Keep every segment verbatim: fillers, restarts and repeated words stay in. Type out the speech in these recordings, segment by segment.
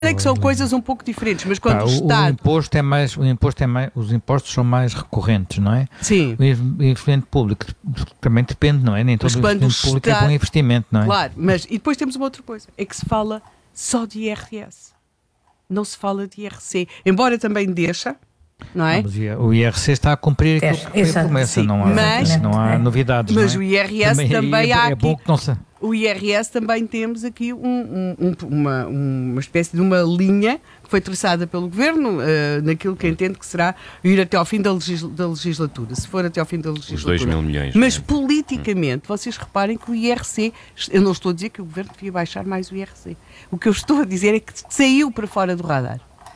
É que são coisas um pouco diferentes, mas quando Pá, o, o, Estado... o imposto é mais, o imposto é mais, os impostos são mais recorrentes, não é? Sim. O investimento público também depende, não é? Nem todo o investimento público Estado... é bom investimento, não é? Claro, mas e depois temos uma outra coisa, é que se fala só de I R S, não se fala de I R C, embora também deixa, não é? Não, mas o I R C está a cumprir aquilo que foi a promessa, não há, mas, não há novidades, mas não é? o I R S também, também é, há é aqui... bom que não se... O I R S também temos aqui um, um, um, uma, uma espécie de uma linha que foi traçada pelo Governo uh, naquilo que entende que será ir até ao fim da, legisl- da legislatura, se for até ao fim da legislatura. Os dois mil milhões. Mas né? politicamente, vocês reparem que o I R C, eu não estou a dizer que o Governo devia baixar mais o I R C, o que eu estou a dizer é que saiu para fora do radar.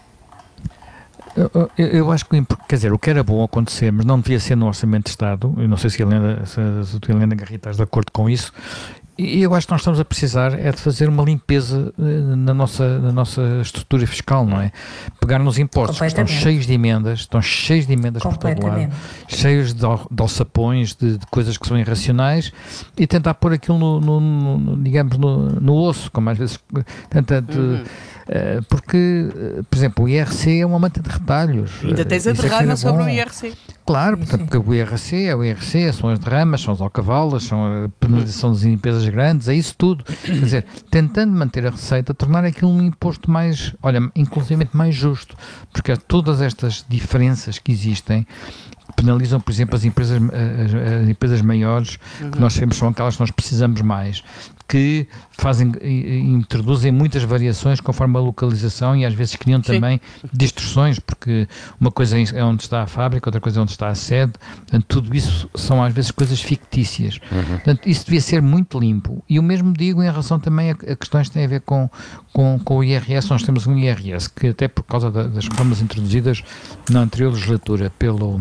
Eu, eu, eu acho que, quer dizer, o que era bom acontecer, mas não devia ser no Orçamento de Estado, eu não sei se a Helena, se, se a Helena Garrido estás de acordo com isso, e eu acho que nós estamos a precisar é de fazer uma limpeza na nossa, na nossa estrutura fiscal, não é? Pegar nos impostos, que estão cheios de emendas, estão cheios de emendas por todo lado, cheios de, de alçapões, de, de coisas que são irracionais, e tentar pôr aquilo no, no, no digamos, no, no osso, como às vezes tenta de, uhum. uh, porque, uh, por exemplo, o I R C é uma manta de retalhos. Ainda tens a derrama sobre o I R C. Claro, portanto, porque o I R C é o I R C, são as derramas, são as alcavalas, são a penalização das empresas grandes, é isso tudo. Quer dizer, tentando manter a receita, tornar aquilo um imposto mais, olha, inclusivamente mais justo, porque todas estas diferenças que existem penalizam, por exemplo, as empresas, as, as empresas maiores, uhum. que nós sabemos são aquelas que nós precisamos mais, que fazem, introduzem muitas variações conforme a localização e às vezes criam Sim. também distorções, porque uma coisa é onde está a fábrica, outra coisa é onde está a sede, portanto, tudo isso são às vezes coisas fictícias. Uhum. Portanto, isso devia ser muito limpo. E o mesmo digo em relação também a, a questões que têm a ver com, com, com o I R S. Nós temos um I R S que até por causa da, das reformas introduzidas na anterior legislatura pelo...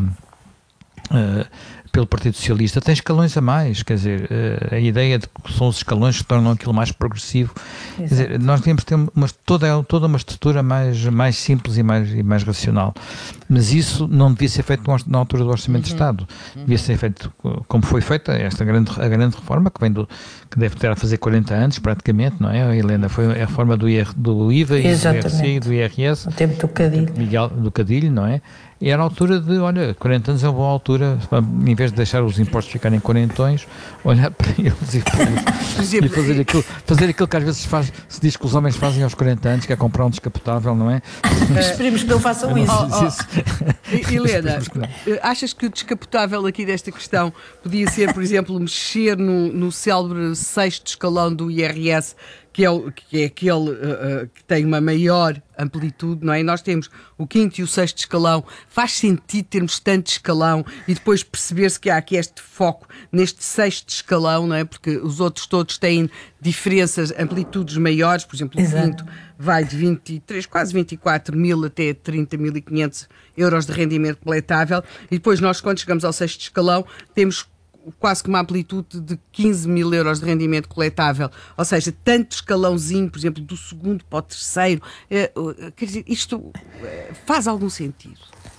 Uh, pelo Partido Socialista, tem escalões a mais, quer dizer, uh, a ideia de que são os escalões que tornam aquilo mais progressivo. Exato. Quer dizer, nós devemos ter uma, toda, toda uma estrutura mais, mais simples e mais, e mais racional, mas isso não devia ser feito na altura do Orçamento uhum. de Estado, devia ser feito como foi feita esta grande, a grande reforma, que vem do, que deve ter a fazer quarenta anos praticamente, não é, Helena? Foi a reforma do, I R, do I V A e do I R C e do I R S. O tempo do Cadilho. Miguel, do Cadilho, não é? E era a altura de, olha, quarenta anos é uma boa altura, em vez de deixar os impostos ficarem quarentões, olhar para eles e, e fazer, aquilo, fazer aquilo que às vezes se, faz, se diz que os homens fazem aos quarenta anos, que é comprar um descapotável, não é? Esperemos que não façam não isso. Oh, oh. Helena, achas que o descapotável aqui desta questão podia ser, por exemplo, mexer no, no célebre sexto escalão do I R S, que é, o, que é aquele uh, uh, que tem uma maior amplitude, não é? E nós temos o quinto e o sexto escalão. Faz sentido termos tanto escalão e depois perceber-se que há aqui este foco neste sexto escalão, não é? Porque os outros todos têm diferenças, amplitudes maiores, por exemplo, o Exato. quinto vai de vinte e três, quase vinte e quatro mil até trinta mil e quinhentos euros de rendimento coletável, e depois nós, quando chegamos ao sexto escalão, temos quase que uma amplitude de quinze mil euros de rendimento coletável, ou seja, tanto escalãozinho, por exemplo, do segundo para o terceiro, é, quer dizer, isto faz algum sentido?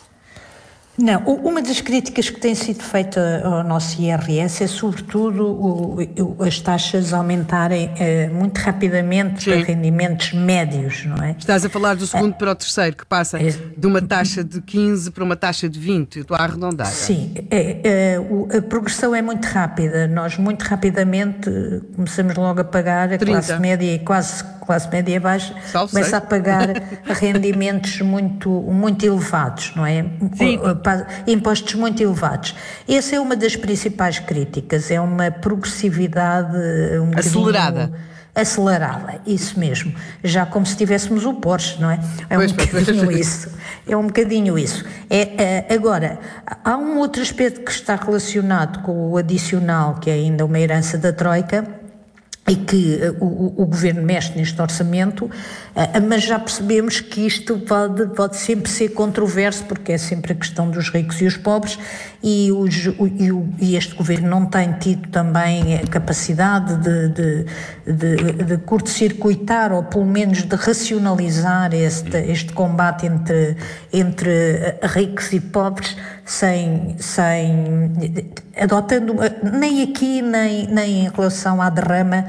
Não, uma das críticas que tem sido feita ao nosso I R S é sobretudo o, o, as taxas aumentarem eh, muito rapidamente Sim. para rendimentos médios, não é? Estás a falar do segundo é, para o terceiro, que passa é, de uma taxa de quinze para uma taxa de vinte, eu estou a arredondar. Sim, é, é, o, a progressão é muito rápida, nós muito rapidamente começamos logo a pagar, a trinta. Classe média e quase classe média baixa Salve começa sei. a pagar rendimentos muito, muito elevados, não é? Sim. Impostos muito elevados. Essa é uma das principais críticas, é uma progressividade um acelerada. Acelerada, isso mesmo. Já como se tivéssemos o Porsche, não é? É um pois, bocadinho pois. isso. É um bocadinho isso. É, é, agora, há um outro aspecto que está relacionado com o adicional, que é ainda uma herança da Troika, e que uh, o, o Governo mexe neste orçamento, uh, mas já percebemos que isto pode, pode sempre ser controverso, porque é sempre a questão dos ricos e os pobres, e, os, o, e, o, e este Governo não tem tido também a capacidade de, de, de, de curto-circuitar, ou pelo menos de racionalizar este, este combate entre, entre ricos e pobres, sem, sem adotando, nem aqui nem, nem em relação à derrama,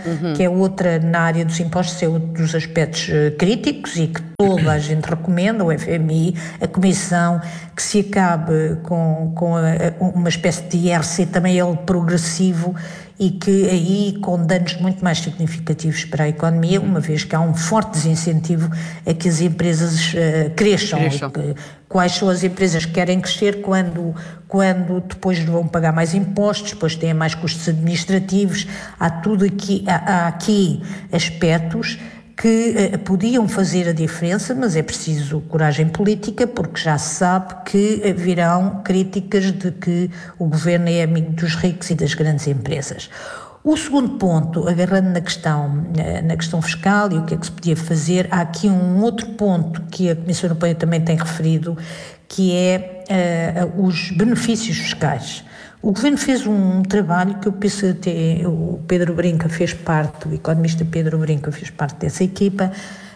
uhum. que é outra na área dos impostos, é outro dos aspectos uh, críticos e que toda a gente recomenda, o F M I, a Comissão, que se acabe com, com a, a, uma espécie de I R C também ele progressivo e que aí com danos muito mais significativos para a economia, uma vez que há um forte desincentivo a que as empresas uh, cresçam. cresçam. Que, quais são as empresas que querem crescer quando, quando depois vão pagar mais impostos, depois têm mais custos administrativos, há tudo aqui, há, há aqui aspectos que uh, podiam fazer a diferença, mas é preciso coragem política, porque já se sabe que virão críticas de que o governo é amigo dos ricos e das grandes empresas. O segundo ponto, agarrando na questão, na questão fiscal e o que é que se podia fazer, há aqui um outro ponto que a Comissão Europeia também tem referido, que é uh, os benefícios fiscais. O Governo fez um trabalho que eu penso até o Pedro Brinca fez parte, o economista Pedro Brinca fez parte dessa equipa,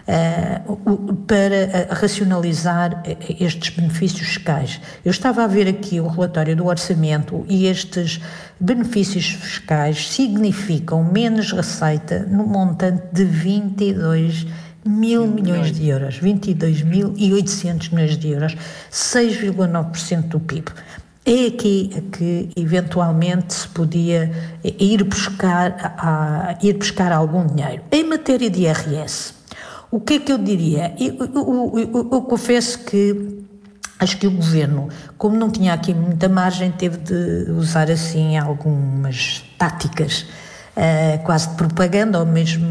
uh, para racionalizar estes benefícios fiscais. Eu estava a ver aqui o relatório do orçamento e estes benefícios fiscais significam menos receita no montante de vinte e dois mil milhões de euros, vinte e dois mil e oitocentos milhões de euros, seis vírgula nove por cento do P I B. É aqui que eventualmente se podia ir buscar, a, ir buscar algum dinheiro. Em matéria de I R S, o que é que eu diria? Eu, eu, eu, eu confesso que acho que o Governo, como não tinha aqui muita margem, teve de usar assim algumas táticas uh, quase de propaganda, ou mesmo,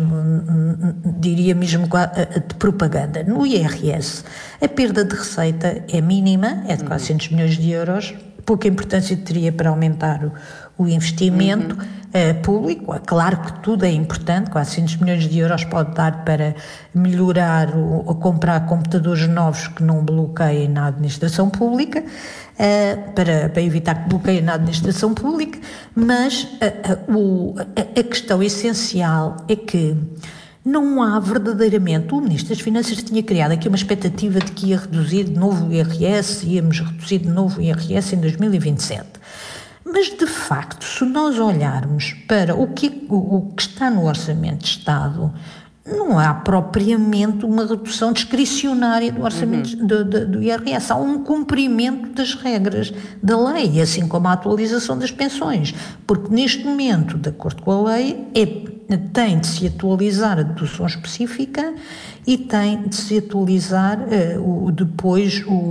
diria mesmo de propaganda. No I R S, a perda de receita é mínima, é de quatrocentos milhões de euros, pouca importância teria para aumentar o, o investimento uhum. uh, público. É claro que tudo é importante, quatrocentos milhões de euros pode dar para melhorar ou, ou comprar computadores novos que não bloqueiem na administração pública, uh, para, para evitar que bloqueiem na administração pública, mas uh, uh, o, a, a questão essencial é que não há verdadeiramente, o Ministro das Finanças tinha criado aqui uma expectativa de que ia reduzir de novo o I R S, íamos reduzir de novo o I R S em dois mil e vinte e sete. Mas, de facto, se nós olharmos para o que, o, o que está no Orçamento de Estado, não há propriamente uma redução discricionária do orçamento uhum. do, do, do I R S, há um cumprimento das regras da lei, assim como a atualização das pensões, porque neste momento, de acordo com a lei, é tem de se atualizar a dedução específica e tem de se atualizar uh, o, depois o,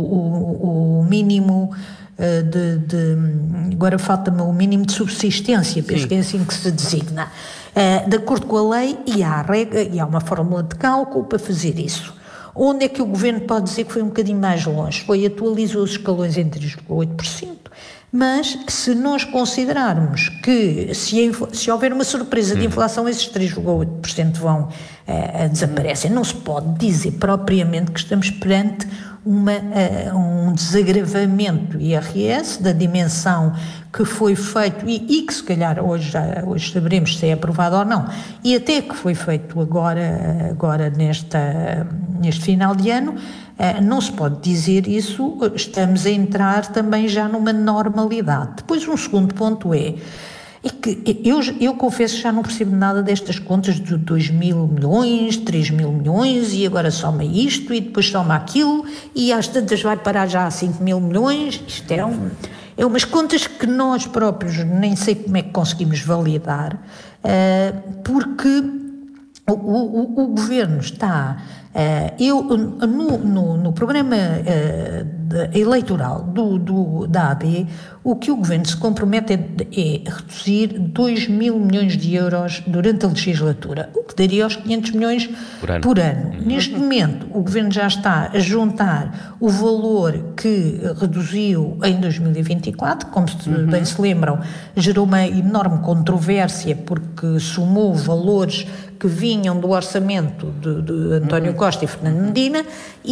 o, o mínimo uh, de, de... Agora falta-me o mínimo de subsistência, penso que é assim que se designa. Uh, de acordo com a lei, e há, regra, e há uma fórmula de cálculo para fazer isso. Onde é que o Governo pode dizer que foi um bocadinho mais longe? Foi, atualizou os escalões em três vírgula oito por cento. Mas se nós considerarmos que se, se houver uma surpresa de inflação, esses três vírgula oito por cento vão uh, desaparecem. Não se pode dizer propriamente que estamos perante uma, uh, um desagravamento do I R S, da dimensão que foi feito e, e que se calhar hoje, já, hoje saberemos se é aprovado ou não, e até que foi feito agora, agora nesta, neste final de ano. Não se pode dizer isso, estamos a entrar também já numa normalidade. Depois um segundo ponto é, é que eu, eu confesso que já não percebo nada destas contas de dois mil milhões, três mil milhões e agora soma isto e depois soma aquilo e às tantas vai parar já a cinco mil milhões, isto é, um, é umas contas que nós próprios nem sei como é que conseguimos validar, uh, porque o, o, o Governo está... Uh, eu, no, no, no programa uh, de, eleitoral do, do, da A B, o que o Governo se compromete é, é reduzir dois mil milhões de euros durante a legislatura, o que daria aos quinhentos milhões por ano. Por ano. Uhum. Neste momento, o Governo já está a juntar o valor que reduziu em dois mil e vinte e quatro, como se, uhum. bem se lembram, gerou uma enorme controvérsia porque somou valores que vinham do orçamento de, de António uhum. Costa e Fernando Medina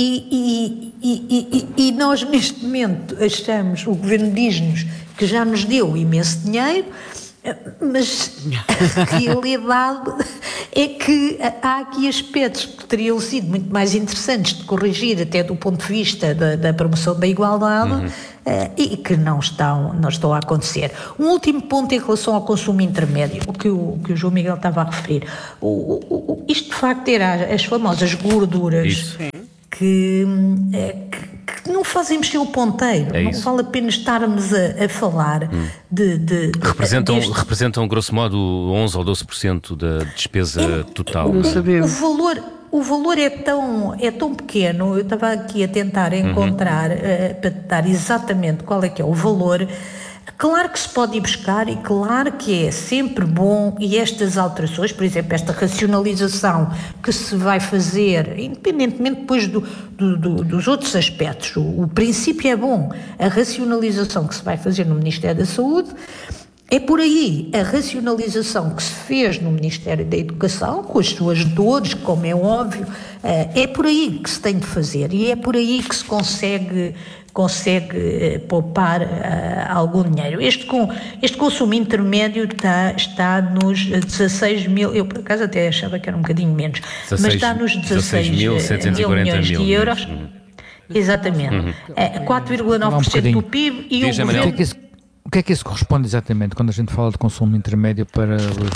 e, e, e, e, e nós neste momento achamos, o Governo diz-nos que já nos deu imenso dinheiro Mas a realidade é que há aqui aspectos que teriam sido muito mais interessantes de corrigir, até do ponto de vista da, da promoção da igualdade, uhum. uh, e que não estão, não estão a acontecer. Um último ponto em relação ao consumo intermédio, o que o, que o João Miguel estava a referir. O, o, o, isto de facto era as famosas gorduras Isso. que... que que não fazem mexer o ponteiro, é não isso. vale a pena estarmos a, a falar hum. de, de, representam, deste... representam grosso modo onze ou doze por cento da despesa é, total. Não sabemos. O valor, o valor é tão, é tão pequeno, eu estava aqui a tentar encontrar uhum. uh, para dar exatamente qual é que é o valor. Claro que se pode ir buscar e claro que é sempre bom, e estas alterações, por exemplo, esta racionalização que se vai fazer, independentemente depois do, do, do, dos outros aspectos, o, o princípio é bom, a racionalização que se vai fazer no Ministério da Saúde, é por aí, a racionalização que se fez no Ministério da Educação, com as suas dores, como é óbvio, é por aí que se tem de fazer e é por aí que se consegue... consegue uh, poupar uh, algum dinheiro. Este, com, este consumo intermédio está, está nos dezasseis mil, eu por acaso até achava que era um bocadinho menos, dezasseis, mas está nos dezasseis mil milhões de euros. Uhum. Exatamente. Uhum. É, quatro vírgula nove por cento um do P I B e o governo... O que, é que isso, o que é que isso corresponde exatamente quando a gente fala de consumo intermédio para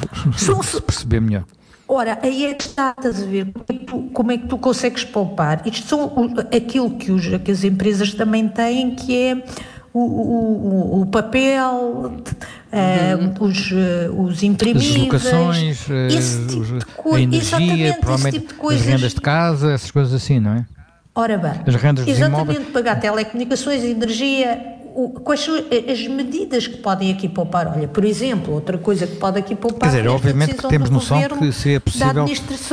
se perceber melhor? Ora, aí é que está a ver como é que tu, como é que tu consegues poupar. Isto são o, aquilo que, os, que as empresas também têm, que é o, o, o papel, uhum. uh, os, uh, os imprimíveis, as locações, esse tipo de co- a energia, provavelmente tipo de coisas. As rendas de casa, essas coisas assim, não é? Ora bem, as rendas dos exatamente, imóveis. Pagar telecomunicações, energia... Quais são as medidas que podem aqui poupar? Olha, por exemplo, outra coisa que pode aqui poupar... Quer dizer, obviamente que temos noção que se é possível...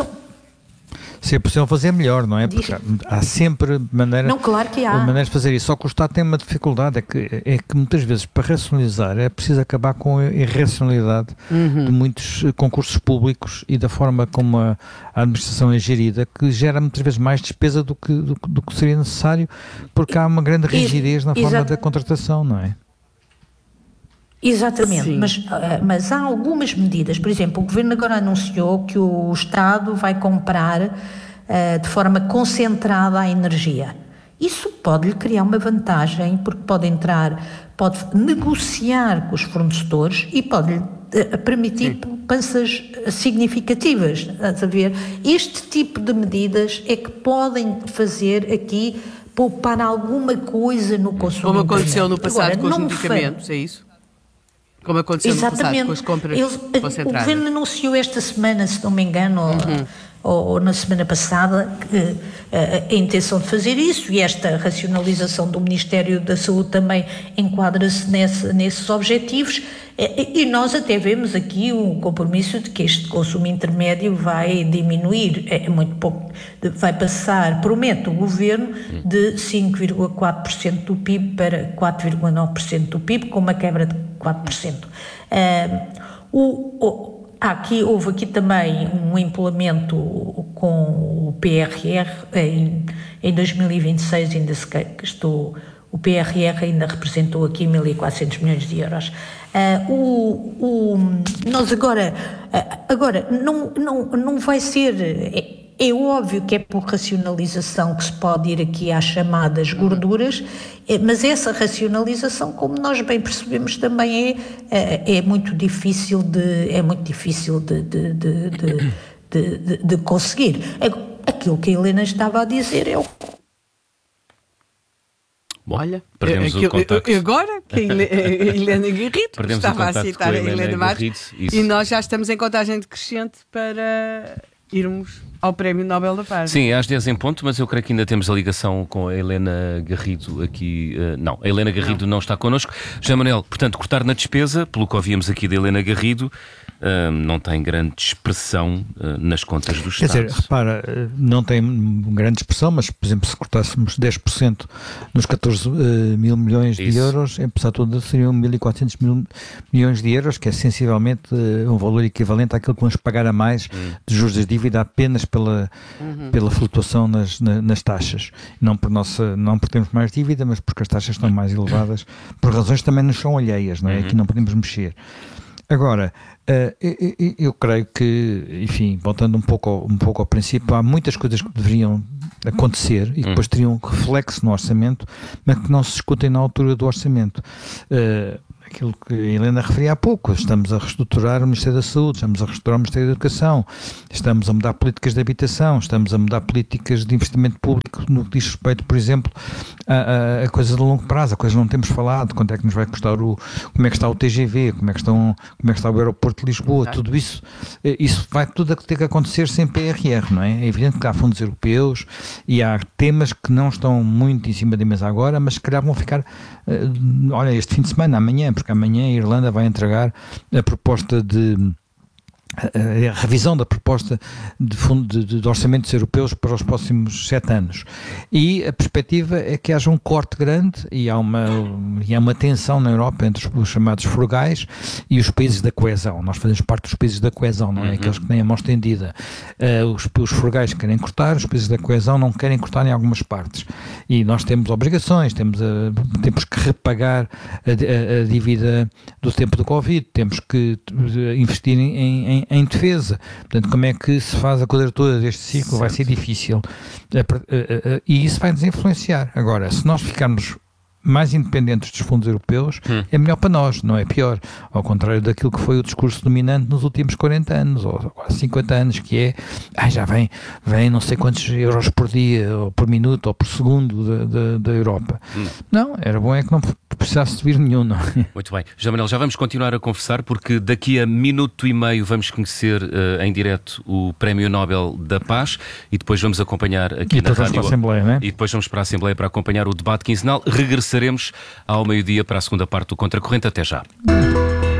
Se é possível fazer melhor, não é? Porque há sempre maneira, não, claro que há. maneiras de fazer isso. Só que o Estado tem uma dificuldade, é que, é que muitas vezes para racionalizar é preciso acabar com a irracionalidade uhum. de muitos concursos públicos e da forma como a, a administração é gerida, que gera muitas vezes mais despesa do que, do, do que seria necessário, porque há uma grande rigidez na forma Exato. da contratação, não é? Exatamente, mas, uh, mas há algumas medidas. Por exemplo, o Governo agora anunciou que o Estado vai comprar uh, de forma concentrada a energia. Isso pode-lhe criar uma vantagem, porque pode entrar, pode negociar com os fornecedores e pode-lhe uh, permitir poupanças significativas. Estás a ver? Este tipo de medidas é que podem fazer aqui poupar alguma coisa no consumo. Como aconteceu no passado agora, com os medicamentos, foi... é isso? Como aconteceu Exatamente. no passado com as compras Ele, concentradas. O Governo anunciou esta semana, se não me engano, uhum. ou, ou na semana passada, que, a, a intenção de fazer isso, e esta racionalização do Ministério da Saúde também enquadra-se nesse, nesses objetivos, e, e nós até vemos aqui um compromisso de que este consumo intermédio vai diminuir, é muito pouco, vai passar, promete o Governo, de cinco vírgula quatro por cento do P I B para quatro vírgula nove por cento do P I B, com uma quebra de quatro por cento. Uh, o, o, aqui, houve aqui também um implemento com o P R R, em, em dois mil e vinte e seis ainda se gastou, o P R R ainda representou aqui mil e quatrocentos milhões de euros. Uh, o, o, nós agora, uh, agora não, não, não vai ser... É, É óbvio que é por racionalização que se pode ir aqui às chamadas gorduras, mas essa racionalização, como nós bem percebemos, também é, é muito difícil de, é muito difícil de, de, de, de, de, de, de conseguir. Aquilo que a Helena estava a dizer é o... Bom, olha, perdemos aquilo, o contacto. Agora que a Helena Garrido perdemos estava a citar a Helena, Helena Marques e nós já estamos em contagem decrescente para irmos ao Prémio Nobel da Paz. Sim, é às dez em ponto, mas eu creio que ainda temos a ligação com a Helena Garrido aqui. Uh, não, a Helena Garrido não, não está connosco. Jean Manuel, portanto, cortar na despesa, pelo que ouvíamos aqui da Helena Garrido, uh, não tem grande expressão uh, nas contas do Estado. Quer dizer, repara, não tem grande expressão, mas, por exemplo, se cortássemos dez por cento nos catorze mil milhões de Isso. euros, em apesar de tudo, seriam mil e quatrocentos mil milhões de euros, que é sensivelmente uh, um valor equivalente àquilo que vamos pagar a mais hum. de juros da dívida apenas pela, uhum. pela flutuação nas, na, nas taxas. Não por, nossa, não por termos mais dívida, mas porque as taxas estão mais elevadas, por razões que também nos são alheias, não é? Uhum. Que não podemos mexer. Agora, uh, eu, eu creio que, enfim, voltando um pouco, ao, um pouco ao princípio, há muitas coisas que deveriam acontecer e que depois teriam reflexo no orçamento, mas que não se discutem na altura do orçamento. Uh, Aquilo que a Helena referia há pouco, estamos a reestruturar o Ministério da Saúde, estamos a reestruturar o Ministério da Educação, estamos a mudar políticas de habitação, estamos a mudar políticas de investimento público no que diz respeito, por exemplo, a, a, a coisas de longo prazo, a coisas que não temos falado, quanto é que nos vai custar o, como é que está o T G V, como é que, estão, como é que está o aeroporto de Lisboa, tudo isso, isso vai tudo ter que acontecer sem P R R, não é? É evidente que há fundos europeus e há temas que não estão muito em cima da mesa agora, mas se calhar vão ficar, olha, este fim de semana, amanhã, porque amanhã a Irlanda vai entregar a proposta de a, a revisão da proposta de, fundo, de, de orçamentos europeus para os próximos sete anos. E a perspectiva é que haja um corte grande e há uma, e há uma tensão na Europa entre os, os chamados frugais e os países da coesão. Nós fazemos parte dos países da coesão, não é? Uhum. Aqueles que têm a mão estendida. Uh, os, os frugais querem cortar, os países da coesão não querem cortar em algumas partes. E nós temos obrigações, temos, a, temos que repagar a, a, a dívida do tempo do Covid, temos que investir em, em em defesa. Portanto, como é que se faz a quadratura deste ciclo? Certo. Vai ser difícil. E isso vai nos influenciar. Agora, se nós ficarmos mais independentes dos fundos europeus, hum. é melhor para nós, não é pior. Ao contrário daquilo que foi o discurso dominante nos últimos quarenta anos, ou quase cinquenta anos, que é, ah, já vem, vem não sei quantos euros por dia, ou por minuto, ou por segundo da, da, da Europa. Hum. Não, era bom é que não precisasse subir nenhum, não é? Muito bem. José Manuel, já vamos continuar a conversar, porque daqui a minuto e meio vamos conhecer uh, em direto o Prémio Nobel da Paz e depois vamos acompanhar aqui e na rádio. Para a Assembleia, não é? E depois vamos para a Assembleia para acompanhar o debate quinzenal. Regressaremos ao meio-dia para a segunda parte do Contracorrente. Até já.